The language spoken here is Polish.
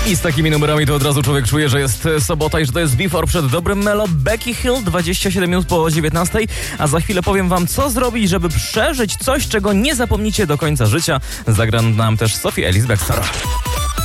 I z takimi numerami to od razu człowiek czuje, że jest sobota i że to jest Before przed dobrym Melo. Becky Hill, 27 minut po 19. A za chwilę powiem wam, co zrobić, żeby przeżyć coś, czego nie zapomnicie do końca życia. Zagra nam też Sophie Ellis-Bextor.